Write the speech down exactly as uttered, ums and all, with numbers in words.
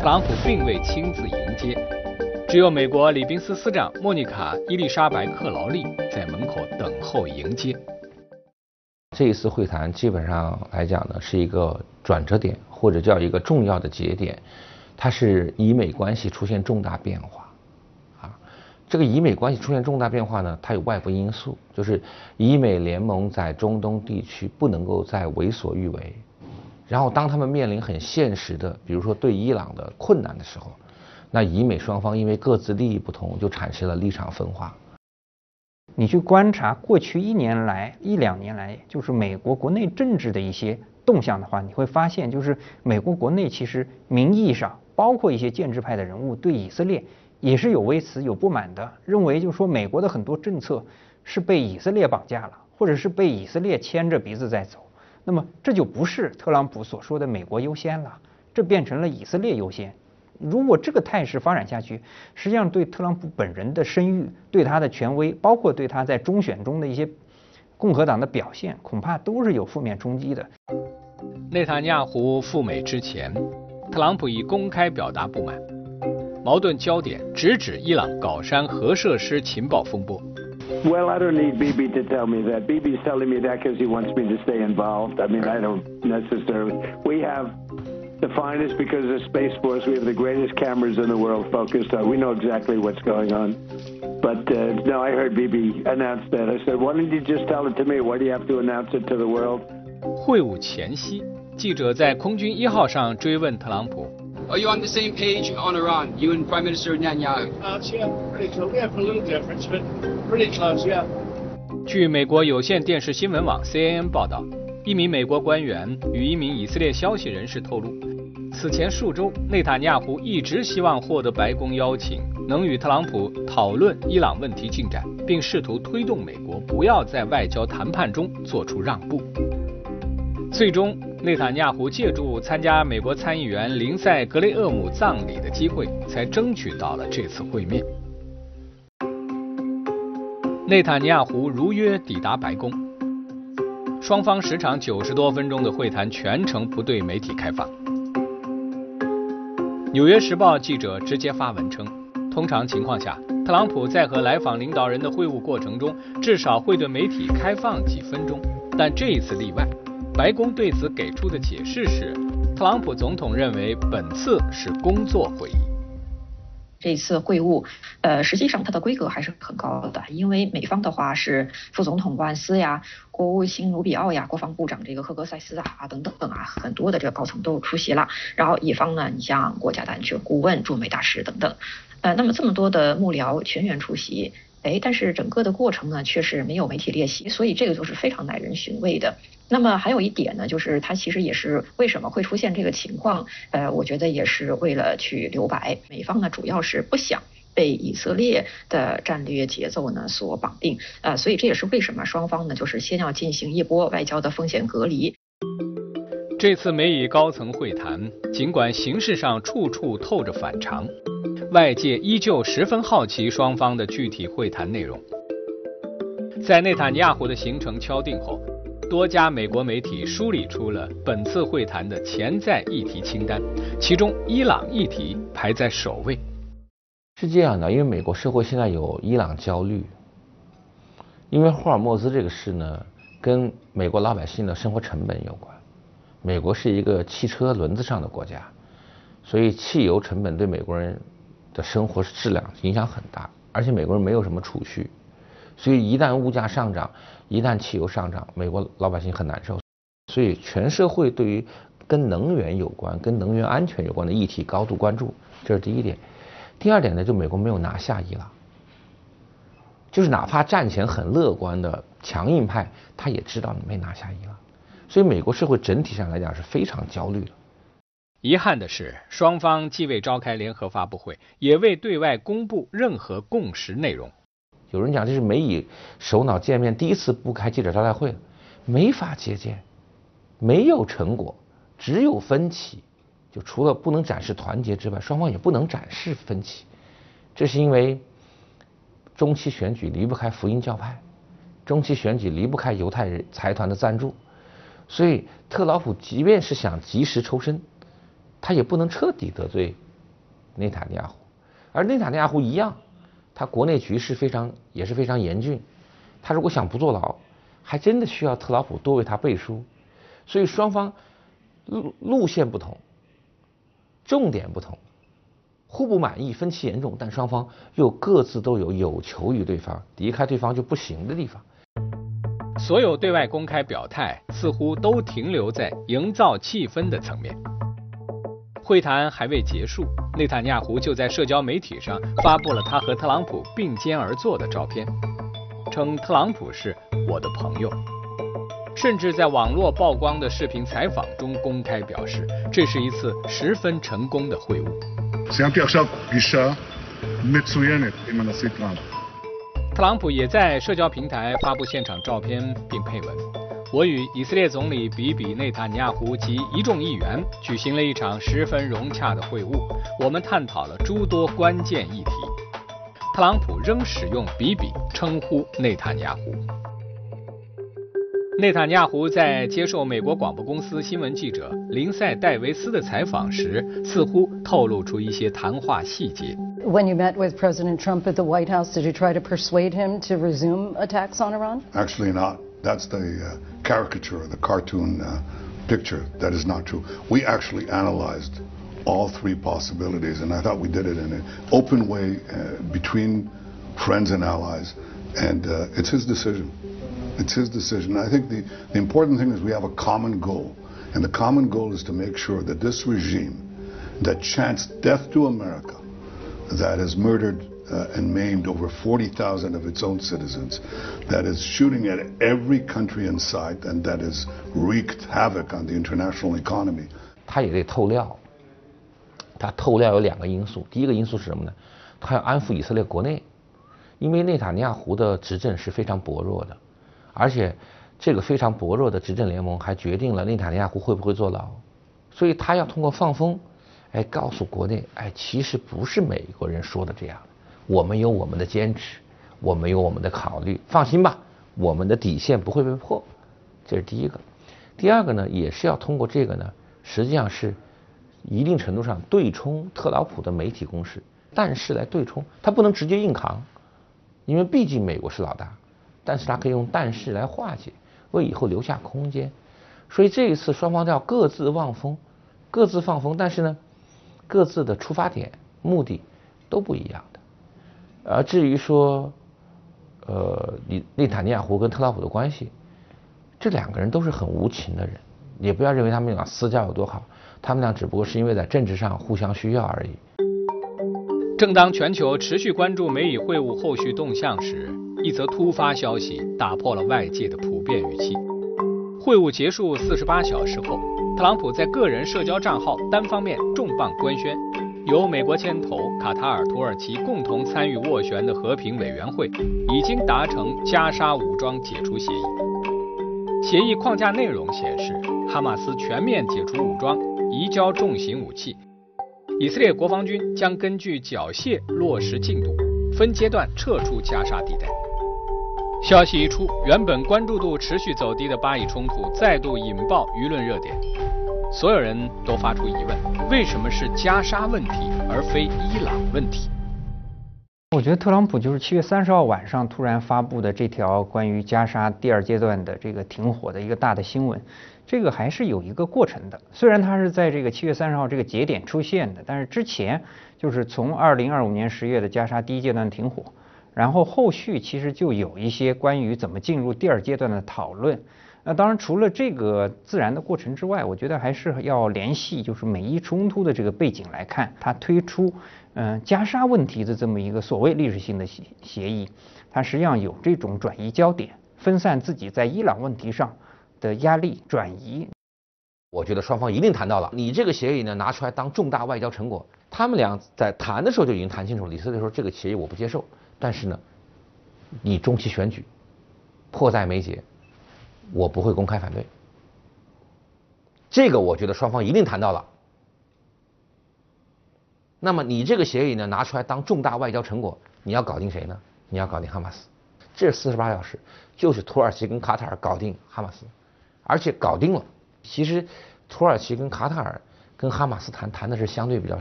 特朗普并未亲自迎接，只有美国礼宾司司长莫妮卡·伊丽莎白·克劳利在门口等候迎接。 这一次会谈基本上来讲呢，是一个转折点，或者叫一个重要的节点，它是以美关系出现重大变化。啊，这个以美关系出现重大变化呢，它有外部因素，就是以美联盟在中东地区不能够再为所欲为，然后当他们面临很现实的，比如说对伊朗的困难的时候，那以美双方因为各自利益不同，就产生了立场分化。 你去观察过去一年来、一两年来，就是美国国内政治的一些动向的话，你会发现，就是美国国内其实名义上，包括一些建制派的人物，对以色列也是有微词、有不满的，认为就是说美国的很多政策是被以色列绑架了，或者是被以色列牵着鼻子在走。那么这就不是特朗普所说的美国优先了，这变成了以色列优先。如果这个态势发展下去，实际上对特朗普本人的声誉、对他的权威，包括对他在中选中的一些共和党的表现，恐怕都是有负面冲击的。 内塔尼亚胡赴美之前，特朗普已公开表达不满，矛盾焦点直指伊朗搞山核设施情报风波。 Well, I don't need Bibi to tell me that. Bibi's telling me that because he wants me to stay involved. I mean, I don't necessarily. We have the finest because of Space Force. We have the greatest cameras in the world focused on. We know exactly what's going on. But uh, no, I heard Bibi announce that. I said, why didn't you just tell it to me? Why do you have to announce it to the world? 会晤前夕，记者在空军一号上追问特朗普 Are you on the same page on Iran? You and Prime Minister Netanyahu? Uh, yeah, pretty close. We have a little difference, but pretty close, yeah. 据美国有线电视新闻网 C N N 报道，一名美国官员与一名以色列消息人士透露，此前数周，内塔尼亚胡一直希望获得白宫邀请，能与特朗普讨论伊朗问题进展，并试图推动美国不要在外交谈判中做出让步。最终，内塔尼亚胡借助参加美国参议员林赛·格雷厄姆葬礼的机会，才争取到了这次会面。内塔尼亚胡如约抵达白宫，双方时长九十多分钟的会谈全程不对媒体开放。纽约时报记者直接发文称，通常情况下，特朗普在和来访领导人的会晤过程中，至少会对媒体开放几分钟，但这一次例外。白宫对此给出的解释是，特朗普总统认为本次是工作会议。 这次会晤，呃，实际上它的规格还是很高的，因为美方的话是副总统万斯呀、国务卿卢比奥呀、国防部长这个赫格塞斯啊等等啊，很多的这个高层都出席了。然后乙方呢，你像国家的安全顾问、驻美大使等等，呃，那么这么多的幕僚全员出席。哎，但是整个的过程呢，却是没有媒体列席，所以这个就是非常耐人寻味的。那么还有一点呢，就是它其实也是为什么会出现这个情况，呃，我觉得也是为了去留白。美方呢，主要是不想被以色列的战略节奏呢所绑定，呃，所以这也是为什么双方呢，就是先要进行一波外交的风险隔离。 这次美以高层会谈，尽管形式上处处透着反常，外界依旧十分好奇双方的具体会谈内容。在内塔尼亚胡的行程敲定后，多家美国媒体梳理出了本次会谈的潜在议题清单，其中伊朗议题排在首位。 是这样的，因为美国社会现在有伊朗焦虑，因为霍尔莫兹这个事呢，跟美国老百姓的生活成本有关。美国是一个汽车轮子上的国家，所以汽油成本对美国人的生活质量影响很大，而且美国人没有什么储蓄，所以一旦物价上涨，一旦汽油上涨，美国老百姓很难受。所以全社会对于跟能源有关、跟能源安全有关的议题高度关注，这是第一点。第二点呢，就美国没有拿下伊朗，就是哪怕战前很乐观的强硬派，他也知道你没拿下伊朗，所以美国社会整体上来讲是非常焦虑的。 遗憾的是，双方既未召开联合发布会，也未对外公布任何共识内容。 有人讲这是美以首脑见面第一次不开记者招待会了，没法接见，没有成果，只有分歧。就除了不能展示团结之外，双方也不能展示分歧。这是因为中期选举离不开福音教派，中期选举离不开犹太人财团的赞助，所以特朗普即便是想及时抽身，他也不能彻底得罪内塔尼亚胡，而内塔尼亚胡一样，他国内局势非常也是非常严峻，他如果想不坐牢，还真的需要特朗普多为他背书，所以双方路路线不同，重点不同，互不满意，分歧严重，但双方又各自都有有求于对方，离开对方就不行的地方。 所有对外公开表态似乎都停留在营造气氛的层面。会谈还未结束，内塔尼亚胡就在社交媒体上发布了他和特朗普并肩而坐的照片，称特朗普是我的朋友，甚至在网络曝光的视频采访中公开表示，这是一次十分成功的会晤。特朗普也在社交平台发布现场照片，并配文：我与以色列总理比比内塔尼亚胡及一众议员举行了一场十分融洽的会晤，我们探讨了诸多关键议题。特朗普仍使用比比称呼内塔尼亚胡。内塔尼亚胡在接受美国广播公司新闻记者林赛·戴维斯的采访时，似乎透露出一些谈话细节。 When you met with President Trump at the White House, did you try to persuade him to resume attacks on Iran? Actually not. That's the uh, caricature, the cartoon uh, picture. That is not true. We actually analyzed all three possibilities, and I thought we did it in an open way uh, between friends and allies, and uh, it's his decision. It's his decision. I think the, the important thing is we have a common goal, and the common goal is to make sure that this regime that chants death to America, that has murdered uh, and maimed over forty thousand of its own citizens, that is shooting at every country in sight, and that has wreaked havoc on the international economy. 他也得透料，他透料有两个因素，第一个因素是什么呢？他要安抚以色列国内，因为内塔尼亚胡的执政是非常薄弱的，而且这个非常薄弱的执政联盟还决定了内塔尼亚胡会不会坐牢，所以他要通过放风，哎，告诉国内，哎，其实不是美国人说的这样，我们有我们的坚持，我们有我们的考虑，放心吧，我们的底线不会被破，这是第一个。第二个呢，也是要通过这个呢，实际上是一定程度上对冲特朗普的媒体攻势，但是来对冲，他不能直接硬扛，因为毕竟美国是老大，但是他可以用但是来化解，为以后留下空间。所以这一次双方都要各自望风，各自放风，但是呢，各自的出发点、目的都不一样的。而至于说，呃，你内塔尼亚胡跟特朗普的关系，这两个人都是很无情的人，也不要认为他们俩私交有多好，他们俩只不过是因为在政治上互相需要而已。 正当全球持续关注美以会晤后续动向时，一则突发消息打破了外界的普遍预期。会晤结束四十八小时后，特朗普在个人社交账号单方面重磅官宣，由美国牵头，卡塔尔、土耳其共同参与斡旋的和平委员会已经达成加沙武装解除协议。协议框架内容显示，哈马斯全面解除武装，移交重型武器。以色列国防军将根据缴械落实进度，分阶段撤出加沙地带。消息一出，原本关注度持续走低的巴以冲突再度引爆舆论热点，所有人都发出疑问：为什么是加沙问题而非伊朗问题？ 我觉得特朗普就是七月三十号晚上突然发布的这条关于加沙第二阶段的这个停火的一个大的新闻，这个还是有一个过程的。虽然它是在这个七月三十号这个节点出现的，但是之前就是从二零二五年十月的加沙第一阶段停火，然后后续其实就有一些关于怎么进入第二阶段的讨论。那当然，除了这个自然的过程之外，我觉得还是要联系就是美伊冲突的这个背景来看，它推出嗯、呃、加沙问题的这么一个所谓历史性的协协议，它实际上有这种转移焦点、分散自己在伊朗问题上的压力转移。 我觉得双方一定谈到了，你这个协议呢拿出来当重大外交成果，他们俩在谈的时候就已经谈清楚了。以色列说这个协议我不接受，但是呢，你中期选举迫在眉睫。我不会公开反对，这个我觉得双方一定谈到了。那么你这个协议呢拿出来当重大外交成果，你要搞定谁呢？你要搞定哈马斯。这四十八小时就是土耳其跟卡塔尔搞定哈马斯，而且搞定了。其实土耳其跟卡塔尔跟哈马斯谈谈的是相对比较